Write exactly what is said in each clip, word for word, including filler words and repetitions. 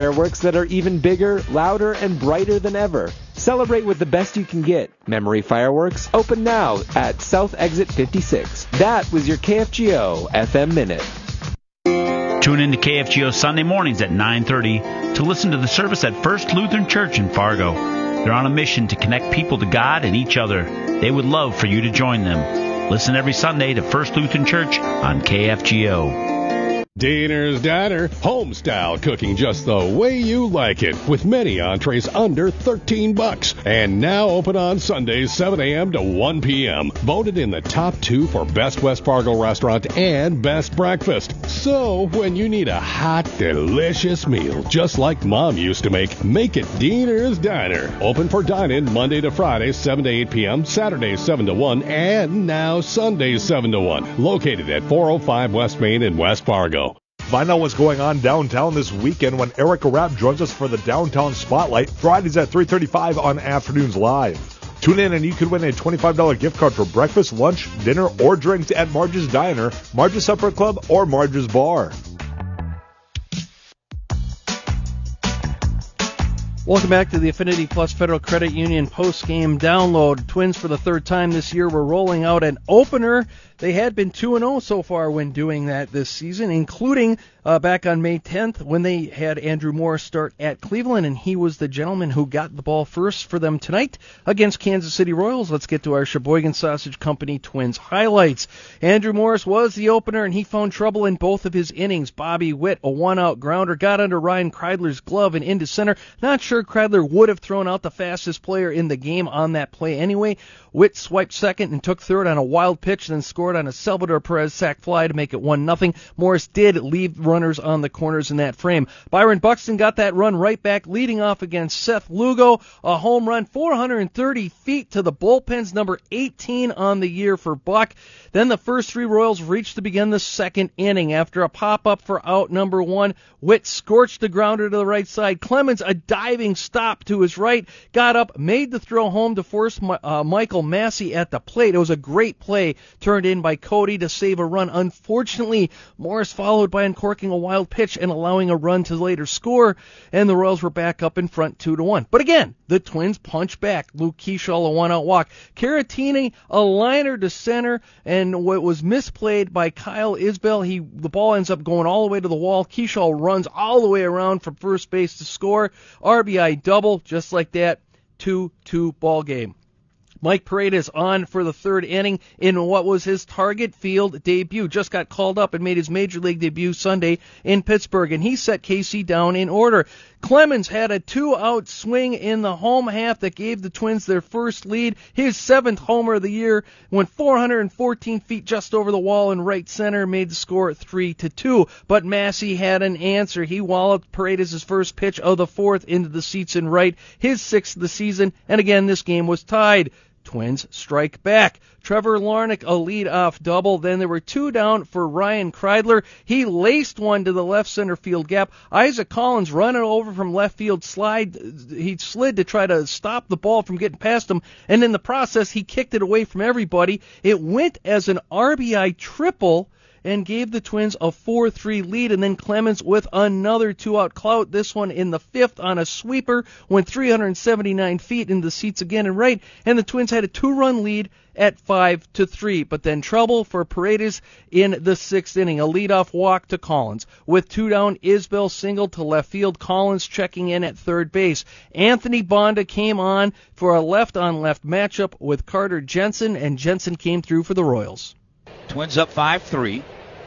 Fireworks that are even bigger, louder, and brighter than ever. Celebrate with the best you can get. Memory Fireworks, open now at South Exit fifty-six. That was your K F G O F M Minute. Tune in to K F G O Sunday mornings at nine thirty to listen to the service at First Lutheran Church in Fargo. They're on a mission to connect people to God and each other. They would love for you to join them. Listen every Sunday to First Lutheran Church on K F G O. Diener's Diner, home-style cooking just the way you like it, with many entrees under thirteen bucks. And now open on Sundays, seven a.m. to one p.m. Voted in the top two for Best West Fargo Restaurant and Best Breakfast. So, when you need a hot, delicious meal, just like Mom used to make, make it Diener's Diner. Open for dine-in Monday to Friday, seven to eight p.m., Saturdays, seven to one, and now Sundays, seven to one. Located at four oh five West Main in West Fargo. Find out what's going on downtown this weekend when Erica Rapp joins us for the Downtown Spotlight, Fridays at three thirty-five on Afternoons Live. Tune in and you could win a twenty-five dollars gift card for breakfast, lunch, dinner, or drinks at Marge's Diner, Marge's Supper Club, or Marge's Bar. Welcome back to the Affinity Plus Federal Credit Union post-game download. Twins, for the third time this year, were rolling out an opener. They had been two and oh so far when doing that this season, including uh, back on May tenth when they had Andrew Morris start at Cleveland, and he was the gentleman who got the ball first for them tonight against Kansas City Royals. Let's get to our Sheboygan Sausage Company Twins highlights. Andrew Morris was the opener, and he found trouble in both of his innings. Bobby Witt, a one-out grounder, got under Ryan Kreidler's glove and into center. Not sure Kreidler would have thrown out the fastest player in the game on that play anyway. Witt swiped second and took third on a wild pitch, then scored on a Salvador Perez sac fly to make it one nothing. Morris did leave runners on the corners in that frame. Byron Buxton got that run right back, leading off against Seth Lugo. A home run, four hundred thirty feet to the bullpens, number eighteen on the year for Buck. Then the first three Royals reached to begin the second inning. After a pop-up for out number one, Witt scorched the grounder to the right side. Clemens, a diving stop to his right, got up, made the throw home to force uh, Michael Massey at the plate. It was a great play turned in by Cody to save a run. Unfortunately, Morris followed by uncorking a wild pitch and allowing a run to later score, and the Royals were back up in front two to one. But again, the Twins punch back. Luke Keeschall, a one-out walk. Caratini, a liner to center, and what was misplayed by Kyle Isbell, he the ball ends up going all the way to the wall. Keeschall runs all the way around from first base to score. R B I double, just like that. two two ball game. Mike Paredes on for the third inning in what was his Target Field debut. Just got called up and made his Major League debut Sunday in Pittsburgh, and he set K C down in order. Clemens had a two-out swing in the home half that gave the Twins their first lead. His seventh homer of the year went four hundred fourteen feet just over the wall in right center, made the score three to two. But Massey had an answer. He walloped Paredes' first pitch of the fourth into the seats in right, his sixth of the season, and again this game was tied. Twins strike back. Trevor Larnach, a lead-off double. Then there were two down for Ryan Kreidler. He laced one to the left center field gap. Isaac Collins running over from left field slide. He slid to try to stop the ball from getting past him, and in the process, he kicked it away from everybody. It went as an R B I triple and gave the Twins a four three lead, and then Clemens with another two-out clout, this one in the fifth on a sweeper, went three hundred seventy-nine feet in the seats again and right, and the Twins had a two-run lead at five to three, but then trouble for Paredes in the sixth inning, a leadoff walk to Collins. With two down, Isbell singled to left field, Collins checking in at third base. Anthony Bonda came on for a left-on-left matchup with Carter Jensen, and Jensen came through for the Royals. Twins up five three.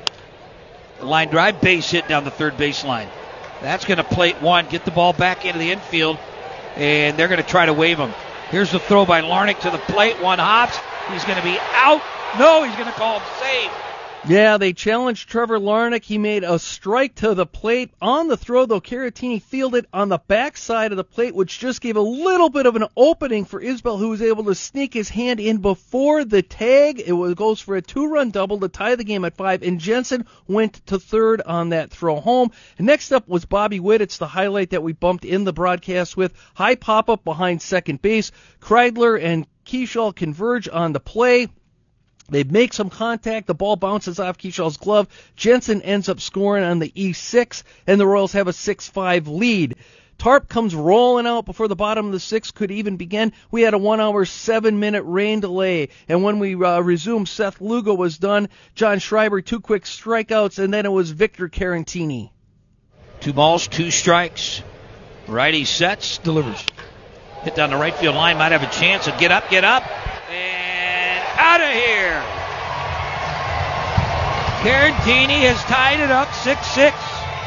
Line drive, base hit down the third baseline. That's going to plate one, get the ball back into the infield, and they're going to try to wave him. Here's the throw by Larnach to the plate. One hops. He's going to be out. No, he's going to call him safe. Yeah, they challenged Trevor Larnach. He made a strike to the plate. On the throw, though, Caratini fielded on the backside of the plate, which just gave a little bit of an opening for Isbell, who was able to sneak his hand in before the tag. It was, goes for a two-run double to tie the game at five, and Jensen went to third on that throw home. And next up was Bobby Witt. It's the highlight that we bumped in the broadcast with. High pop-up behind second base. Kreidler and Keeschall converge on the play. They make some contact. The ball bounces off Keeshal's glove. Jensen ends up scoring on the E six, and the Royals have a six five lead. Tarp comes rolling out before the bottom of the sixth could even begin. We had a one-hour, seven-minute rain delay, and when we uh, resumed, Seth Lugo was done. John Schreiber, two quick strikeouts, and then it was Victor Carantini. Two balls, two strikes. Righty sets, delivers. Hit down the right field line, might have a chance. And get up, get up, and out of here. Carantini has tied it up, six six.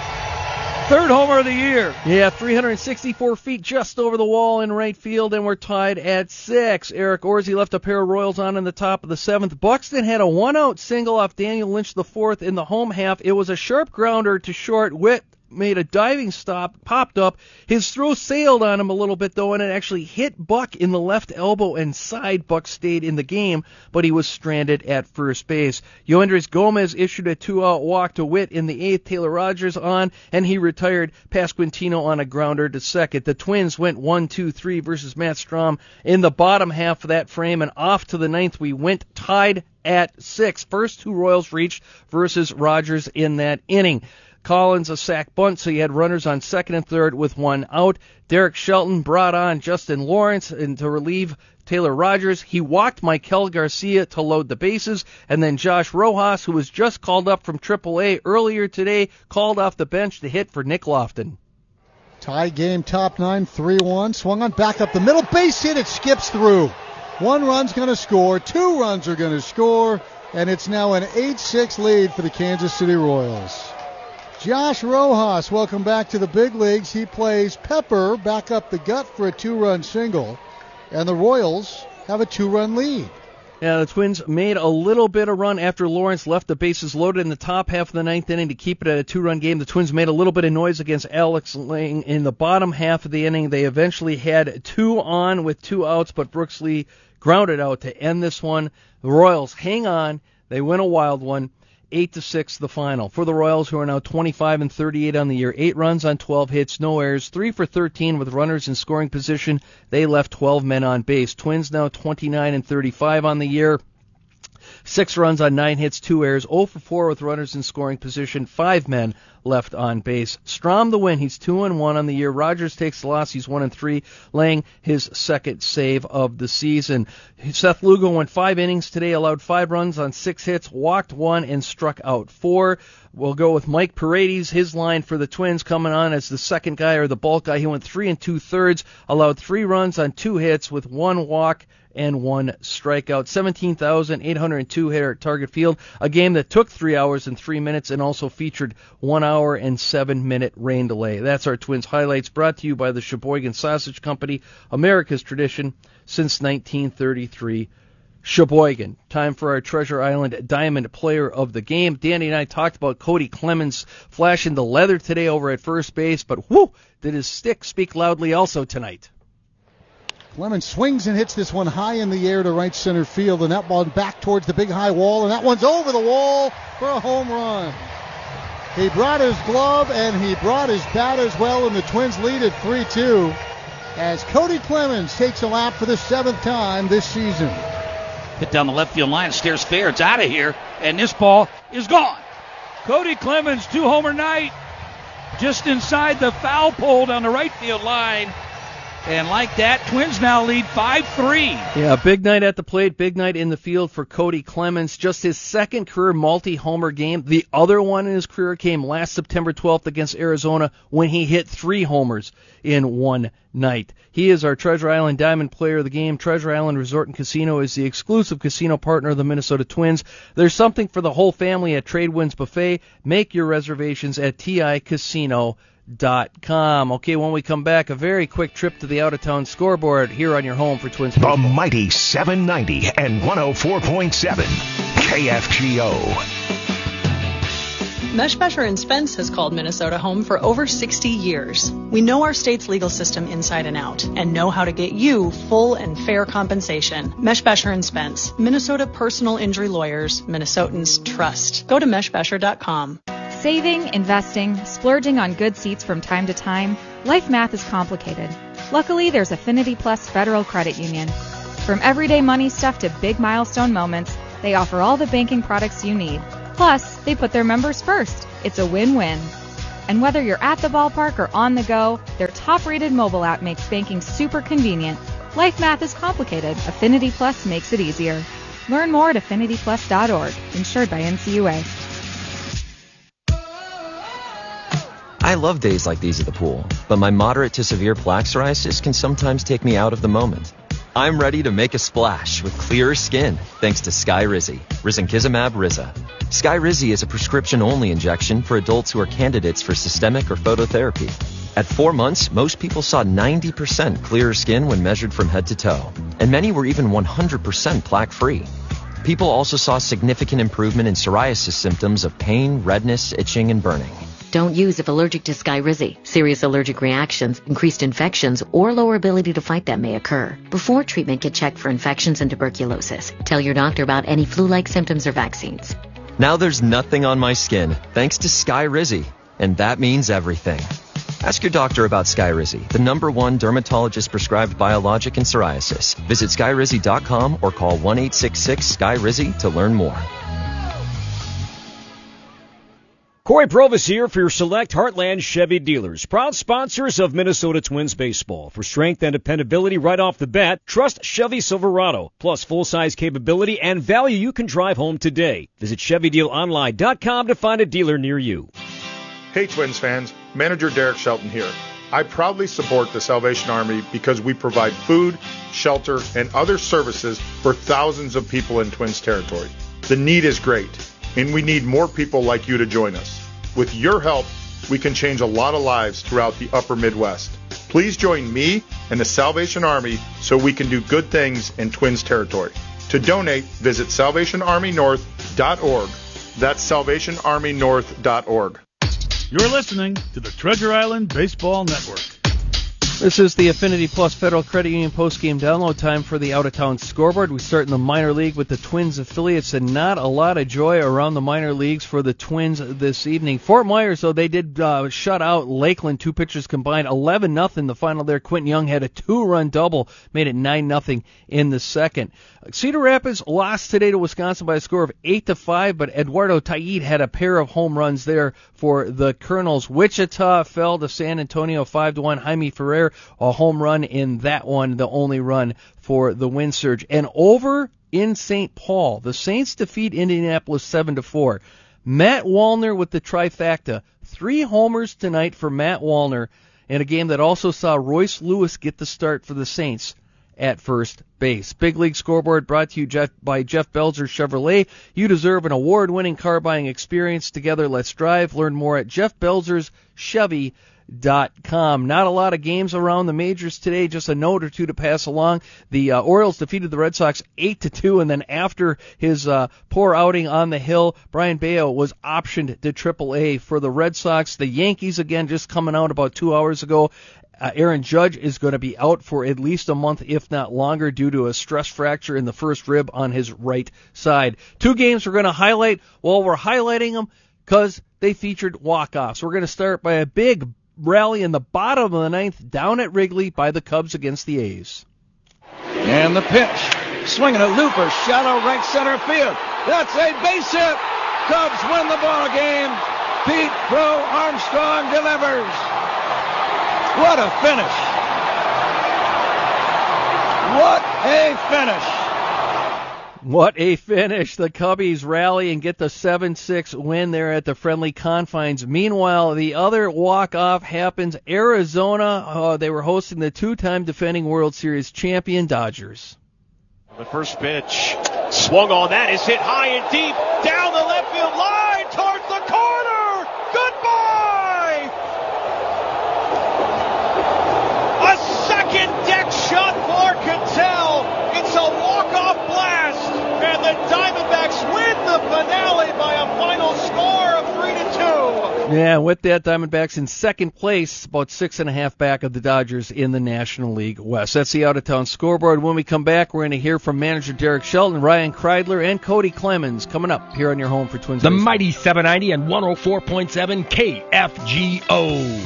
Third homer of the year. Yeah, three hundred sixty-four feet just over the wall in right field, and we're tied at six. Eric Orsi left a pair of Royals on in the top of the seventh. Buxton had a one-out single off Daniel Lynch the fourth in the home half. It was a sharp grounder to short. Witt made a diving stop, popped up. His throw sailed on him a little bit, though, and it actually hit Buck in the left elbow and side. Buck stayed in the game, but he was stranded at first base. Yoendris Gomez issued a two-out walk to Witt in the eighth. Taylor Rogers on, and he retired Pasquantino on a grounder to second. The Twins went one two three versus Matt Strom in the bottom half of that frame, and off to the ninth we went, tied at six. First two Royals reached versus Rogers in that inning. Collins a sac bunt, so he had runners on second and third with one out. Derek Shelton brought on Justin Lawrence and to relieve Taylor Rogers. He walked Mikel Garcia to load the bases, and then Josh Rojas, who was just called up from triple A earlier today, called off the bench to hit for Nick Lofton. Tie game, top nine, three one. Swung on, back up the middle, base hit, it skips through. One run's going to score, two runs are going to score, and it's now an eight six lead for the Kansas City Royals. Josh Rojas, welcome back to the big leagues. He plays Pepper back up the gut for a two-run single, and the Royals have a two-run lead. Yeah, the Twins made a little bit of run after Lawrence left the bases loaded in the top half of the ninth inning to keep it at a two-run game. The Twins made a little bit of noise against Alex Lang in the bottom half of the inning. They eventually had two on with two outs, but Brooks Lee grounded out to end this one. The Royals hang on. They win a wild one. Eight to six, the final. For the Royals, who are now twenty-five and thirty-eight on the year, eight runs on twelve hits, no errors, three for thirteen with runners in scoring position. They left twelve men on base. Twins now twenty-nine and thirty-five on the year. Six runs on nine hits, two errors, zero for four with runners in scoring position, five men left on base. Strom the win. He's two and one on the year. Rogers takes the loss. He's one and three, laying his second save of the season. Seth Lugo went five innings today, allowed five runs on six hits, walked one, and struck out four. We'll go with Mike Paredes, his line for the Twins, coming on as the second guy or the bulk guy. He went three and two thirds, allowed three runs on two hits with one walk and one strikeout. seventeen thousand eight hundred two here at Target Field, a game that took three hours and three minutes and also featured one hour and seven minute rain delay. That's our Twins highlights, brought to you by the Sheboygan Sausage Company, America's tradition since nineteen thirty-three. Sheboygan. Time for our Treasure Island Diamond Player of the Game. Danny and I talked about Cody Clemens flashing the leather today over at first base, but whoo, did his stick speak loudly also tonight. Clemens swings and hits this one high in the air to right center field, and that ball back towards the big high wall, and that one's over the wall for a home run. He brought his glove and he brought his bat as well, and the Twins lead at three two as Cody Clemens takes a lap for the seventh time this season. Hit down the left field line, stares fair, it's out of here, and this ball is gone. Cody Clemens, two-homer night, just inside the foul pole down the right field line. And like that, Twins now lead five three. Yeah, big night at the plate, big night in the field for Cody Clemens. Just his second career multi-homer game. The other one in his career came last September twelfth against Arizona when he hit three homers in one night. He is our Treasure Island Diamond Player of the Game. Treasure Island Resort and Casino is the exclusive casino partner of the Minnesota Twins. There's something for the whole family at Tradewinds Buffet. Make your reservations at T I Casino dot com. Okay, when we come back, a very quick trip to the out-of-town scoreboard here on your home for Twins baseball. The mighty seven ninety and one oh four point seven K F G O. Meshbesher and Spence has called Minnesota home for over sixty years. We know our state's legal system inside and out and know how to get you full and fair compensation. Meshbesher and Spence, Minnesota personal injury lawyers, Minnesotans trust. Go to meshbesher dot com. Saving, investing, splurging on good seats from time to time, life math is complicated. Luckily, there's Affinity Plus Federal Credit Union. From everyday money stuff to big milestone moments, They offer all the banking products you need. Plus, they put their members first. It's a win-win. And whether you're at the ballpark or on the go, their top-rated mobile app makes banking super convenient. Life math is complicated. Affinity Plus makes it easier. Learn more at affinity plus dot org. Insured by N C U A. I love days like these at the pool, but my moderate to severe plaque psoriasis can sometimes take me out of the moment. I'm ready to make a splash with clearer skin thanks to Skyrizi, risankizumab Riza. Skyrizi is a prescription-only injection for adults who are candidates for systemic or phototherapy. At four months, most people saw ninety percent clearer skin when measured from head to toe, and many were even one hundred percent plaque-free. People also saw significant improvement in psoriasis symptoms of pain, redness, itching, and burning. Don't use if allergic to Skyrizi. Serious allergic reactions, increased infections, or lower ability to fight them may occur. Before treatment, get checked for infections and tuberculosis. Tell your doctor about any flu-like symptoms or vaccines. Now there's nothing on my skin thanks to Skyrizi, and that means everything. Ask your doctor about Skyrizi, the number one dermatologist-prescribed biologic in psoriasis. Visit skyrizi dot com or call one eight six six Skyrizi to learn more. Corey Provis here for your select Heartland Chevy dealers, proud sponsors of Minnesota Twins baseball. For strength and dependability right off the bat, trust Chevy Silverado, plus full-size capability and value you can drive home today. Visit Chevy Deal Online dot com to find a dealer near you. Hey Twins fans, Manager Derek Shelton here. I proudly support the Salvation Army because we provide food, shelter, and other services for thousands of people in Twins territory. The need is great, and we need more people like you to join us. With your help, we can change a lot of lives throughout the upper Midwest. Please join me and the Salvation Army so we can do good things in Twins territory. To donate, visit salvation army north dot org. That's salvation army north dot org. You're listening to the Treasure Island Baseball Network. This is the Affinity Plus Federal Credit Union post-game download time for the out-of-town scoreboard. We start in the minor league with the Twins affiliates, and not a lot of joy around the minor leagues for the Twins this evening. Fort Myers, though, they did uh, shut out Lakeland, two pitchers combined, eleven nothing the final there. Quentin Young had a two-run double, made it nine nothing in the second. Cedar Rapids lost today to Wisconsin by a score of eight to five, but Eduardo Taid had a pair of home runs there for the Colonels. Wichita fell to San Antonio five to one. Jaime Ferrer, a home run in that one, the only run for the Wind Surge. And over in Saint Paul, the Saints defeat Indianapolis seven to four. Matt Wallner with the trifecta. Three homers tonight for Matt Wallner in a game that also saw Royce Lewis get the start for the Saints at first base. Big League Scoreboard brought to you Jeff, by Jeff Belzer Chevrolet. You deserve an award-winning car buying experience. Together, let's drive. Learn more at jeff belzers chevy dot com. Not a lot of games around the majors today. Just a note or two to pass along. The uh, Orioles defeated the Red Sox eight to two, and then after his uh, poor outing on the hill, Brian Bayo was optioned to triple A for the Red Sox. The Yankees, again, just coming out about two hours ago. Uh, Aaron Judge is going to be out for at least a month, if not longer, due to a stress fracture in the first rib on his right side. Two games we're going to highlight while we're highlighting them because they featured walk-offs. We're going to start by a big rally in the bottom of the ninth down at Wrigley by the Cubs against the A's. And the pitch. Swinging a looper. Shallow right center field. That's a base hit. Cubs win the ball game. Pete Crow Armstrong delivers. What a finish. What a finish. What a finish. The Cubbies rally and get the seven six win there at the friendly confines. Meanwhile, the other walk-off happens. Arizona, uh, they were hosting the two-time defending World Series champion Dodgers. The first pitch swung on. That is hit high and deep down the left field line towards the corner. Goodbye. A second deck shot for Cattell. It's a walk-off blast, and the Diamondbacks win the finale by a final score of three to two. Yeah, with that, Diamondbacks in second place, about six and a half back of the Dodgers in the National League West. That's the out-of-town scoreboard. When we come back, we're going to hear from manager Derek Shelton, Ryan Kreidler, and Cody Clemens coming up here on your home for Twins. The mighty seven ninety and one oh four point seven K F G O.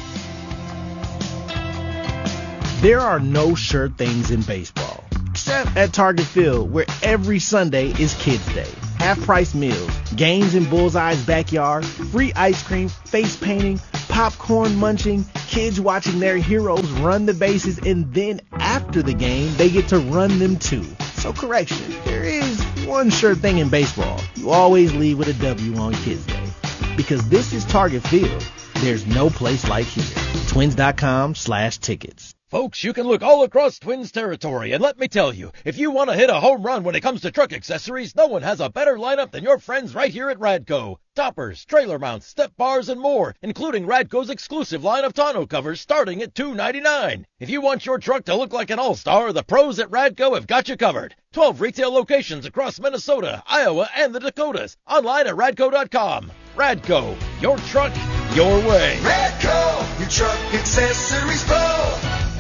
There are no sure things in baseball, except at Target Field, where every Sunday is Kids Day. half-price meals, games in Bullseye's backyard, free ice cream, face painting, popcorn munching, kids watching their heroes run the bases, and then after the game, they get to run them too. So correction, there is one sure thing in baseball. You always leave with a W on Kids Day. Because this is Target Field. There's no place like here. Twins.com slash tickets. Folks, you can look all across Twins territory, and let me tell you, if you want to hit a home run when it comes to truck accessories, no one has a better lineup than your friends right here at Radco. Toppers, trailer mounts, step bars, and more, including Radco's exclusive line of tonneau covers starting at two dollars and ninety-nine cents. If you want your truck to look like an all-star, the pros at Radco have got you covered. twelve retail locations across Minnesota, Iowa, and the Dakotas. Online at radco dot com. Radco, your truck, your way. Radco, your truck accessories pro.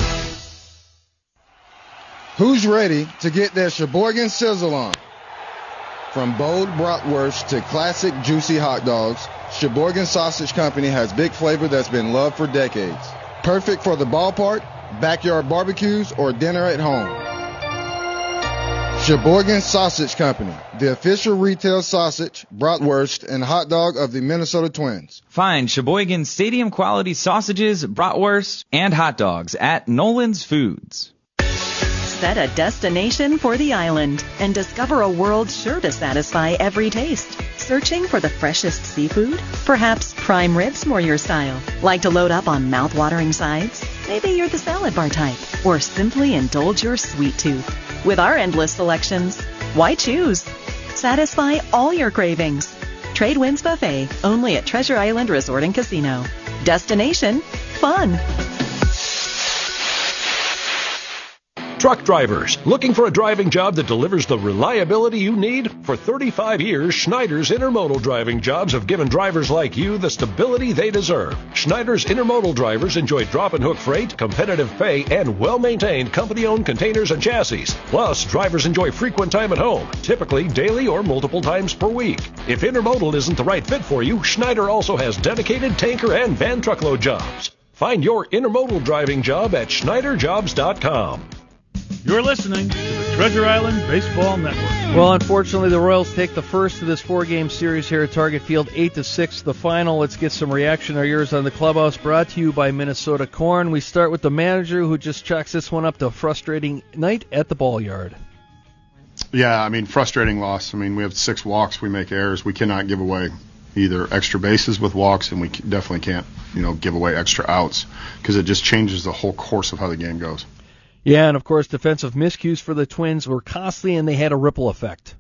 Who's ready to get their Sheboygan Sizzle on? From bold bratwurst to classic juicy hot dogs, Sheboygan Sausage Company has big flavor that's been loved for decades. Perfect for the ballpark, backyard barbecues, or dinner at home. Sheboygan Sausage Company, the official retail sausage, bratwurst, and hot dog of the Minnesota Twins. Find Sheboygan Stadium quality sausages, bratwurst, and hot dogs at Nolan's Foods. Set a destination for the island and discover a world sure to satisfy every taste. Searching for the freshest seafood? Perhaps prime ribs more your style. Like to load up on mouth-watering sides? Maybe you're the salad bar type. Or simply indulge your sweet tooth. With our endless selections, why choose? Satisfy all your cravings. Trade Winds Buffet, only at Treasure Island Resort and Casino. Destination, fun. Truck drivers, looking for a driving job that delivers the reliability you need? For thirty-five years, Schneider's Intermodal driving jobs have given drivers like you the stability they deserve. Schneider's Intermodal drivers enjoy drop and hook freight, competitive pay, and well-maintained company-owned containers and chassis. Plus, drivers enjoy frequent time at home, typically daily or multiple times per week. If Intermodal isn't the right fit for you, Schneider also has dedicated tanker and van truckload jobs. Find your Intermodal driving job at Schneider Jobs dot com. You're listening to the Treasure Island Baseball Network. Well, unfortunately, the Royals take the first of this four-game series here at Target Field, eight to six, the final. Let's get some reaction. Our ears on the clubhouse, brought to you by Minnesota Corn. We start with the manager, who just chalks this one up to a frustrating night at the ball yard. Yeah, I mean, frustrating loss. I mean, we have six walks. We make errors. We cannot give away either extra bases with walks, and we definitely can't, you know, give away extra outs because it just changes the whole course of how the game goes. Yeah, and of course, defensive miscues for the Twins were costly, and they had a ripple effect.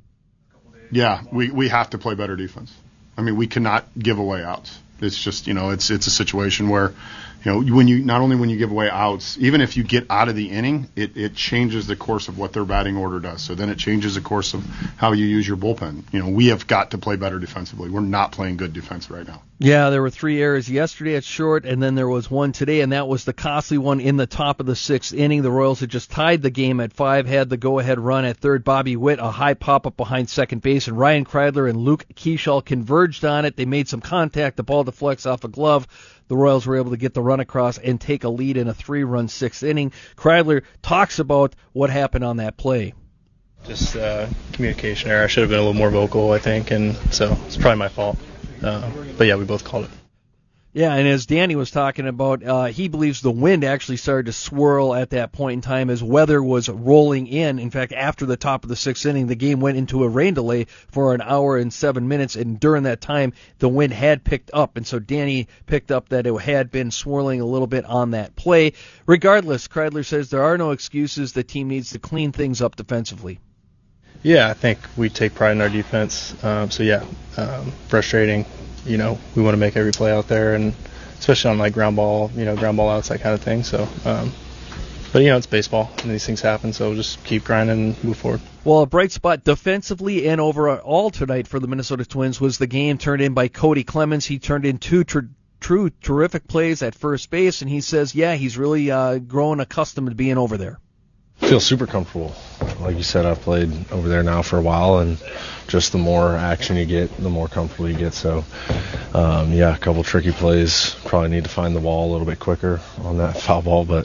Yeah, we, we have to play better defense. I mean, we cannot give away outs. It's just, you know, it's it's a situation where, you know, when you not only when you give away outs, even if you get out of the inning, it, it changes the course of what their batting order does. So then it changes the course of how you use your bullpen. You know, we have got to play better defensively. We're not playing good defense right now. Yeah, there were three errors yesterday at short, and then there was one today, and that was the costly one in the top of the sixth inning. The Royals had just tied the game at five, had the go-ahead run at third. Bobby Witt, a high pop-up behind second base, and Ryan Kreidler and Luke Keeschall converged on it. They made some contact. The ball deflects off a glove. The Royals were able to get the run across and take a lead in a three-run sixth inning. Kreidler talks about what happened on that play. Just uh, communication error. I should have been a little more vocal, I think, and so it's probably my fault. Uh, but, yeah, we both called it. Yeah, and as Danny was talking about, uh, he believes the wind actually started to swirl at that point in time as weather was rolling in. In fact, after the top of the sixth inning, the game went into a rain delay for an hour and seven minutes, and during that time, the wind had picked up. And so Danny picked up that it had been swirling a little bit on that play. Regardless, Kreidler says there are no excuses. The team needs to clean things up defensively. Yeah, I think we take pride in our defense. Um, so, yeah, um, frustrating. You know, we want to make every play out there, and especially on, like, ground ball, you know, ground ball outs, that kind of thing. So, um, but, you know, it's baseball, and these things happen, so we'll just keep grinding and move forward. Well, a bright spot defensively and overall tonight for the Minnesota Twins was the game turned in by Cody Clemens. He turned in two tr- true terrific plays at first base, and he says, yeah, he's really uh, grown accustomed to being over there. I feel super comfortable. Like you said, I've played over there now for a while, and just the more action you get, the more comfortable you get. So, um, yeah, a couple tricky plays. Probably need to find the wall a little bit quicker on that foul ball, but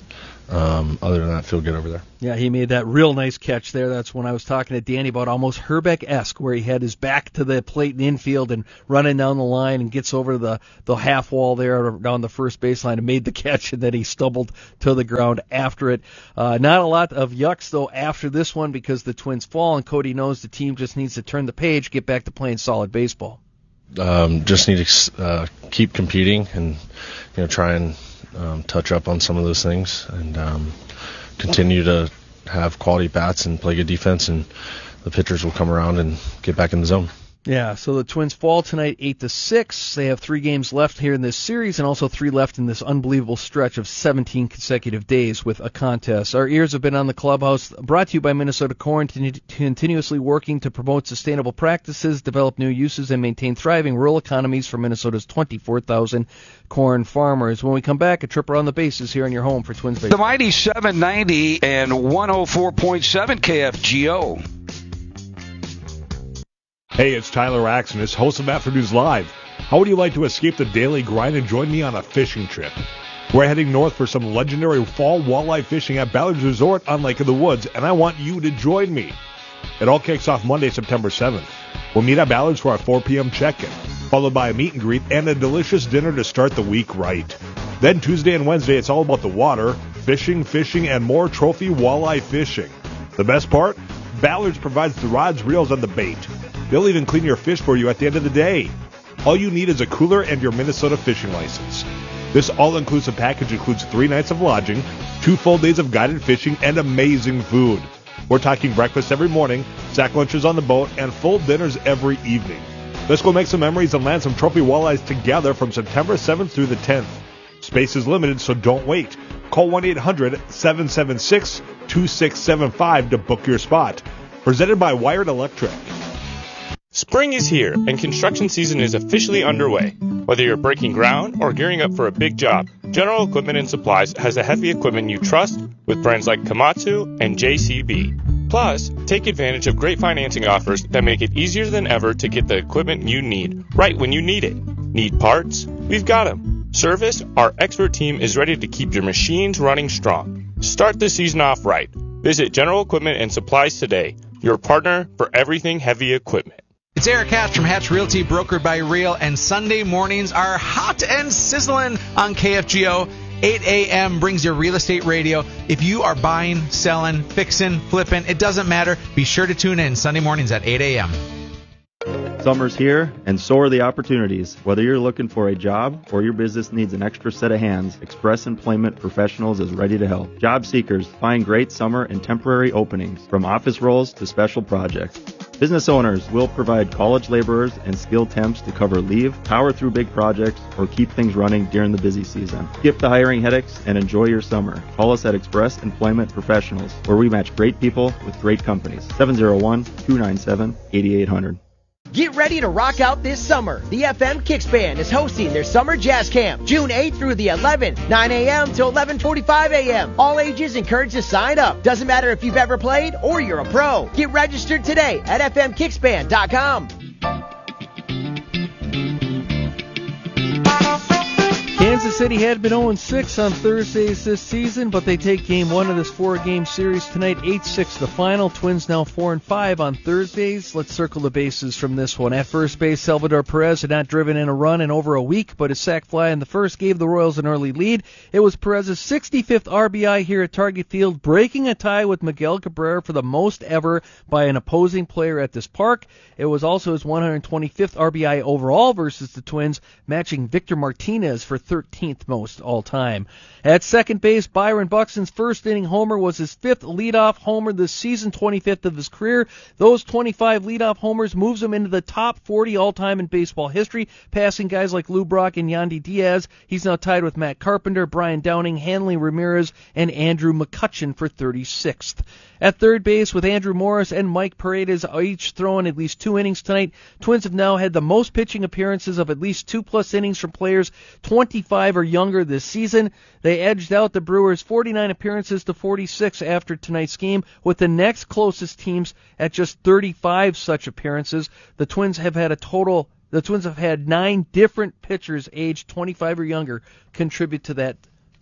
um, other than that, feel good over there. Yeah, he made that real nice catch there. That's when I was talking to Danny about almost Herbeck-esque, where he had his back to the plate in the infield and running down the line and gets over the, the half wall there down the first baseline and made the catch, and then he stumbled to the ground after it. Uh, not a lot of yucks, though, after this one because the Twins fall, and Cody knows the team just needs to turn the page, get back to playing solid baseball. Um, just need to uh, keep competing and you know try and um, touch up on some of those things and um, continue to have quality bats and play good defense, and the pitchers will come around and get back in the zone. Yeah, so the Twins fall tonight eight to six. They have three games left here in this series and also three left in this unbelievable stretch of seventeen consecutive days with a contest. Our ears have been on the clubhouse, brought to you by Minnesota Corn, continuously working to promote sustainable practices, develop new uses, and maintain thriving rural economies for Minnesota's twenty-four thousand corn farmers. When we come back, a trip around the bases here on your home for Twins baseball. The mighty seven ninety and one oh four point seven K F G O. Hey, it's Tyler Axonis, host of Afternoons Live. How would you like to escape the daily grind and join me on a fishing trip? We're heading north for some legendary fall walleye fishing at Ballard's Resort on Lake of the Woods, and I want you to join me. It all kicks off Monday, September seventh. We'll meet at Ballard's for our four p.m. check-in, followed by a meet and greet and a delicious dinner to start the week right. Then Tuesday and Wednesday, it's all about the water, fishing, fishing, and more trophy walleye fishing. The best part? Ballard's provides the rods, reels, and the bait. They'll even clean your fish for you at the end of the day. All you need is a cooler and your Minnesota fishing license. This all-inclusive package includes three nights of lodging, two full days of guided fishing, and amazing food. We're talking breakfast every morning, sack lunches on the boat, and full dinners every evening. Let's go make some memories and land some trophy walleyes together from September seventh through the tenth. Space is limited, so don't wait. Call one eight hundred seven seven six two six seven five to book your spot. Presented by Wired Electric. Spring is here, and construction season is officially underway. Whether you're breaking ground or gearing up for a big job, General Equipment and Supplies has the heavy equipment you trust with brands like Komatsu and J C B. Plus, take advantage of great financing offers that make it easier than ever to get the equipment you need right when you need it. Need parts? We've got them. Service? Our expert team is ready to keep your machines running strong. Start the season off right. Visit General Equipment and Supplies today, your partner for everything heavy equipment. It's Eric Hatch from Hatch Realty, brokered by Real, and Sunday mornings are hot and sizzling on K F G O. eight a.m. brings your real estate radio. If you are buying, selling, fixing, flipping, it doesn't matter. Be sure to tune in Sunday mornings at eight a.m. Summer's here, and so are the opportunities. Whether you're looking for a job or your business needs an extra set of hands, Express Employment Professionals is ready to help. Job seekers, find great summer and temporary openings, from office roles to special projects. Business owners will provide college laborers and skilled temps to cover leave, power through big projects, or keep things running during the busy season. Skip the hiring headaches and enjoy your summer. Call us at Express Employment Professionals, where we match great people with great companies. seven oh one, two nine seven, eight eight zero zero. Get ready to rock out this summer. The F M Kicks Band is hosting their Summer Jazz Camp, June eighth through the eleventh, nine a.m. to eleven forty-five a.m. All ages encouraged to sign up. Doesn't matter if you've ever played or you're a pro. Get registered today at f m kicks band dot com. Kansas City had been oh and six on Thursdays this season, but they take game one of this four-game series tonight, eight six the final. Twins now four and five on Thursdays. Let's circle the bases from this one. At first base, Salvador Perez had not driven in a run in over a week, but his sac fly in the first gave the Royals an early lead. It was Perez's sixty-fifth R B I here at Target Field, breaking a tie with Miguel Cabrera for the most ever by an opposing player at this park. It was also his one hundred twenty-fifth R B I overall versus the Twins, matching Victor Martinez for thirteenth most all-time. At second base, Byron Buxton's first inning homer was his fifth leadoff homer this season, twenty-fifth of his career. Those twenty-five leadoff homers moves him into the top forty all-time in baseball history, passing guys like Lou Brock and Yandy Diaz. He's now tied with Matt Carpenter, Brian Downing, Hanley Ramirez, and Andrew McCutchen for thirty-sixth. At third base, with Andrew Morris and Mike Paredes each throwing at least two innings tonight, Twins have now had the most pitching appearances of at least two-plus innings from players twenty-five or younger this season. They edged out the Brewers forty-nine appearances to forty-six after tonight's game, with the next closest teams at just thirty-five such appearances. The Twins have had a total The Twins have had nine different pitchers aged twenty-five or younger contribute to that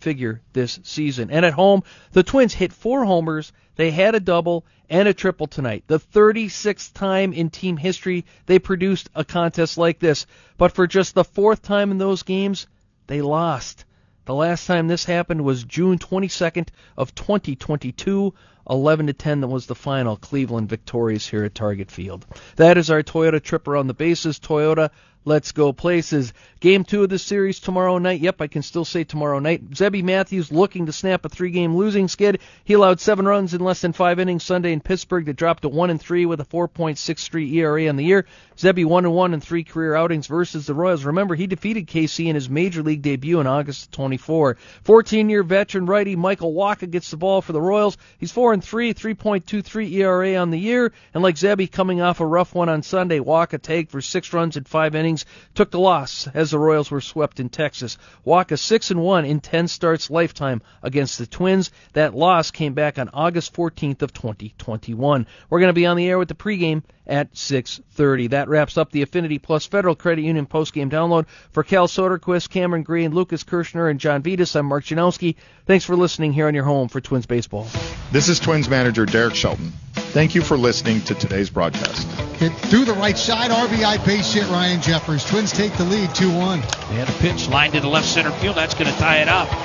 figure this season. And at home, the Twins hit four homers. They had a double and a triple tonight. The thirty-sixth time in team history they produced a contest like this. But for just the fourth time in those games, they lost. The last time this happened was June twenty-second of twenty twenty-two. eleven to ten, that was the final. Cleveland victorious here at Target Field. That is our Toyota trip around the bases. Toyota, let's go places. Game two of the series tomorrow night. Yep, I can still say tomorrow night. Zebby Matthews looking to snap a three-game losing skid. He allowed seven runs in less than five innings Sunday in Pittsburgh that dropped to one and three with a four point six three E R A on the year. Zebby one and one in three career outings versus the Royals. Remember, he defeated K C in his major league debut in August of twenty-four. fourteen-year veteran righty Michael Wacha gets the ball for the Royals. He's four and three, three point two three E R A on the year, and like Zebby coming off a rough one on Sunday, Wacha tagged for six runs in five innings, took the loss as the Royals were swept in Texas. Wacha six and one in ten starts lifetime against the Twins. That loss came back on August fourteenth of twenty twenty-one. We're going to be on the air with the pregame at six thirty. That wraps up the Affinity Plus Federal Credit Union postgame download. For Cal Soderquist, Cameron Green, Lucas Kirshner, and John Vitas, I'm Mark Janowski. Thanks for listening here on your home for Twins baseball. This is Twins manager Derek Shelton. Thank you for listening to today's broadcast. Hit through the right side, R B I base hit Ryan Jeffers. Twins take the lead two one. They had a pitch lined to the left center field. That's going to tie it up.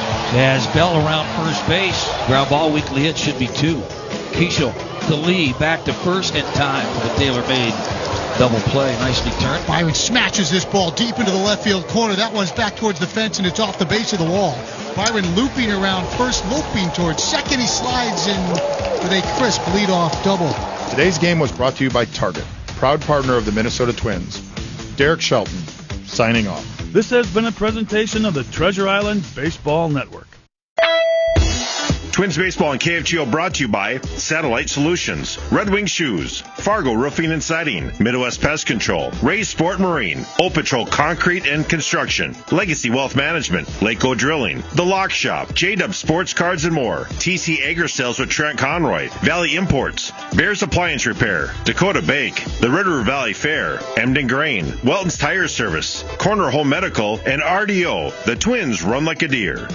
As Bell around first base. Ground ball weekly hit should be two. Keishel to Lee, back to first in time for the tailor-made double play. Nicely turned. Byron smashes this ball deep into the left field corner. That one's back towards the fence, and it's off the base of the wall. Byron looping around first, loping towards second. He slides in with a crisp leadoff double. Today's game was brought to you by Target, proud partner of the Minnesota Twins. Derek Shelton, signing off. This has been a presentation of the Treasure Island Baseball Network. Twins Baseball and K F G O brought to you by Satellite Solutions, Red Wing Shoes, Fargo Roofing and Siding, Midwest Pest Control, Ray's Sport Marine, O Patrol Concrete and Construction, Legacy Wealth Management, Lakeco Drilling, The Lock Shop, J-Dub Sports Cards and more, T C Agri Sales with Trent Conroy, Valley Imports, Bears Appliance Repair, Dakota Bake, the River Valley Fair, Emden Grain, Welton's Tire Service, Corner Home Medical, and R D O. The Twins run like a deer.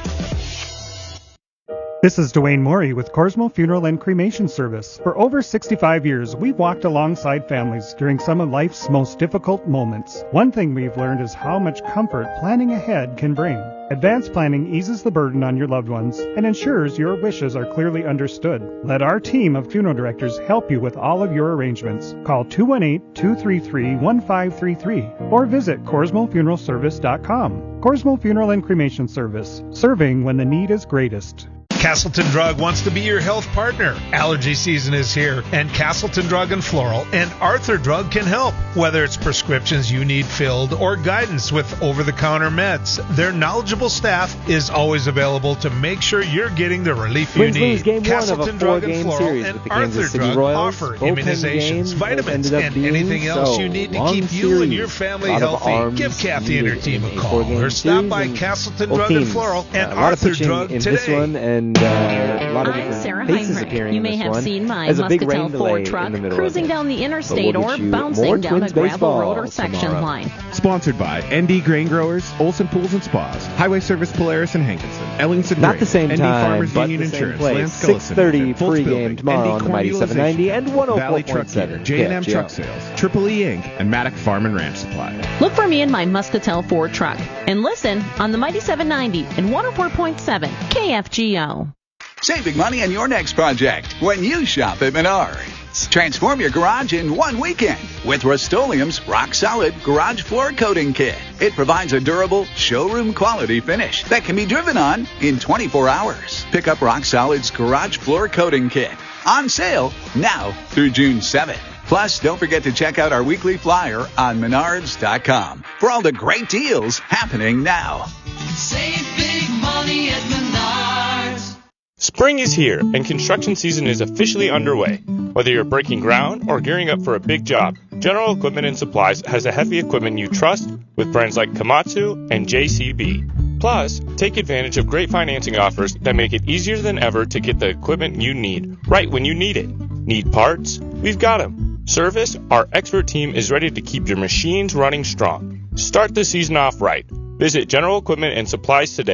This is Dwayne Morey with Corsmo Funeral and Cremation Service. For over sixty-five years, we've walked alongside families during some of life's most difficult moments. One thing we've learned is how much comfort planning ahead can bring. Advanced planning eases the burden on your loved ones and ensures your wishes are clearly understood. Let our team of funeral directors help you with all of your arrangements. Call two one eight, two three three, one five three three or visit Corsmo Funeral Service dot com. Corsmo Funeral and Cremation Service, serving when the need is greatest. Castleton Drug wants to be your health partner. Allergy season is here, and Castleton Drug and Floral and Arthur Drug can help. Whether it's prescriptions you need filled or guidance with over-the-counter meds, their knowledgeable staff is always available to make sure you're getting the relief you Twins need. lose game Castleton one of a Drug and four-game Floral series and with the Arthur Kansas City Drug Royals. offer Bullpen immunizations, games vitamins, ended up and being anything else so you need to long keep you and your series. family A lot of healthy. arms Give Kathy and her needed team in a a call four-game or stop series, by and Castleton both Drug and teams, Floral and uh, a lot of Arthur pitching Drug in today. this one, and uh, a lot of I'm different Sarah faces Heinrich. appearing You in may this have one. seen my There's a big Muscatel rain Ford delay truck in the middle cruising of it. down the But interstate we'll or get you bouncing more down a Twins gravel baseball road or section tomorrow. line. Sponsored by N D Grain Growers, Olson Pools and Spas, Highway Service Polaris and Hankinson, Ellingson Not Grain, the same N D time, Farmers but Union the same Insurance, place. Lance six thirty Fultz pregame Building, tomorrow N D on the Mighty seven ninety and one oh four Valley Truck point seven Dealer, J and M K F G O. Truck Sales, Triple E Incorporated, and Maddock Farm and Ranch Supply. Look for me in my Muscatel Ford truck and listen on the Mighty seven ninety and one oh four point seven K F G O. Saving money on your next project when you shop at Menards. Transform your garage in one weekend with Rust-Oleum's Rock Solid Garage Floor Coating Kit. It provides a durable, showroom quality finish that can be driven on in twenty-four hours. Pick up Rock Solid's Garage Floor Coating Kit. On sale now through June seventh. Plus, don't forget to check out our weekly flyer on menards dot com for all the great deals happening now. Save big money at Menards. Spring is here, and construction season is officially underway. Whether you're breaking ground or gearing up for a big job, General Equipment and Supplies has the heavy equipment you trust with brands like Komatsu and J C B. Plus, take advantage of great financing offers that make it easier than ever to get the equipment you need right when you need it. Need parts? We've got them. Service? Our expert team is ready to keep your machines running strong. Start the season off right. Visit General Equipment and Supplies today.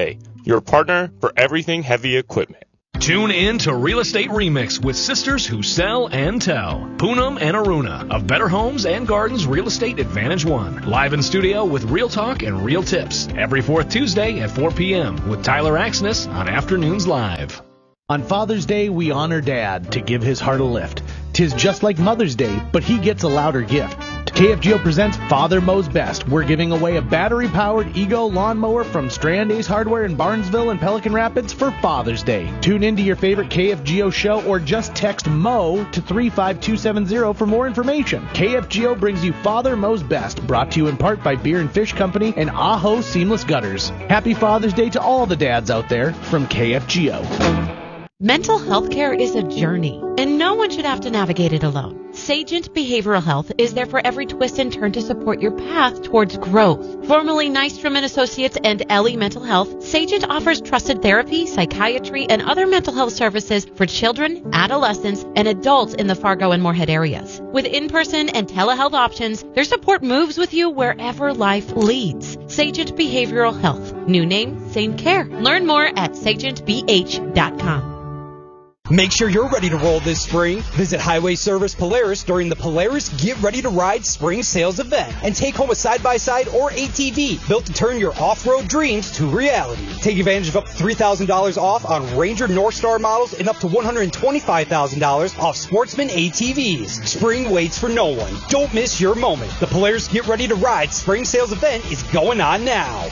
your partner for everything heavy equipment. Tune in to Real Estate Remix with sisters who sell and tell. Poonam and Aruna of Better Homes and Gardens Real Estate Advantage One. Live in studio with real talk and real tips. Every fourth Tuesday at four p.m. with Tyler Axness on Afternoons Live. On Father's Day, we honor Dad to give his heart a lift. 'Tis just like Mother's Day, but he gets a louder gift. K F G O presents Father Mows Best. We're giving away a battery-powered Ego lawnmower from Strand Ace Hardware in Barnesville and Pelican Rapids for Father's Day. Tune into your favorite K F G O show or just text MO to three five two seven zero for more information. K F G O brings you Father Mows Best, brought to you in part by Beer and Fish Company and Aho Seamless Gutters. Happy Father's Day to all the dads out there from K F G O. Mental health care is a journey, and no one should have to navigate it alone. Sagent Behavioral Health is there for every twist and turn to support your path towards growth. Formerly Nystrom and Associates and Ellie Mental Health, Sagent offers trusted therapy, psychiatry, and other mental health services for children, adolescents, and adults in the Fargo and Moorhead areas. With in-person and telehealth options, their support moves with you wherever life leads. Sagent Behavioral Health. New name, same care. Learn more at sagent b h dot com. Make sure you're ready to roll this spring. Visit Highway Service Polaris during the Polaris Get Ready to Ride Spring Sales Event and take home a side-by-side or A T V built to turn your off-road dreams to reality. Take advantage of up to three thousand dollars off on Ranger Northstar models and up to one hundred twenty-five thousand dollars off Sportsman A T Vs. Spring waits for no one. Don't miss your moment. The Polaris Get Ready to Ride Spring Sales Event is going on now.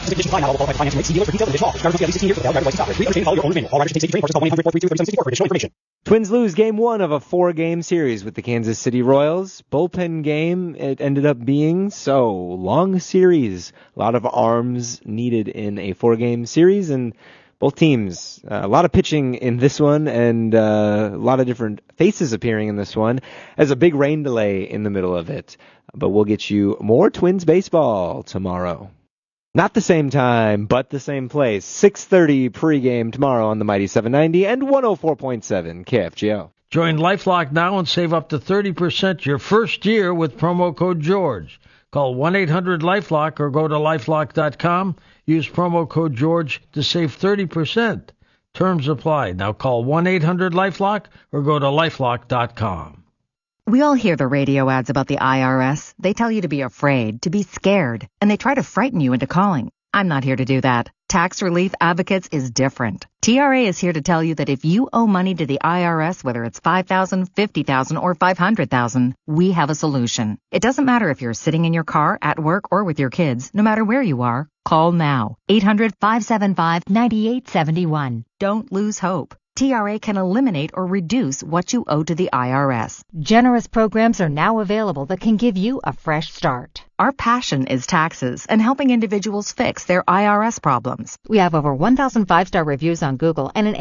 Twins lose game one of a four-game series with the Kansas City Royals. Bullpen game it ended up being, so long series. A lot of arms needed in a four-game series, and both teams, uh, a lot of pitching in this one, and uh, a lot of different faces appearing in this one, as a big rain delay in the middle of it. But we'll get you more Twins baseball tomorrow. Not the same time, but the same place. six thirty pregame tomorrow on the Mighty seven ninety and one oh four point seven K F G O. Join LifeLock now and save up to thirty percent your first year with promo code George. Call one eight hundred LifeLock or go to lifelock dot com. Use promo code George to save thirty percent. Terms apply. Now call one eight hundred LifeLock or go to lifelock dot com. We all hear the radio ads about the I R S. They tell you to be afraid, to be scared, and they try to frighten you into calling. I'm not here to do that. Tax Relief Advocates is different. T R A is here to tell you that if you owe money to the I R S, whether it's five thousand dollars, fifty thousand dollars, or five hundred thousand dollars, we have a solution. It doesn't matter if you're sitting in your car, at work, or with your kids. No matter where you are, call now. eight hundred, five seven five, nine eight seven one. Don't lose hope. T R A can eliminate or reduce what you owe to the I R S. Generous programs are now available that can give you a fresh start. Our passion is taxes and helping individuals fix their I R S problems. We have over one thousand five-star reviews on Google and an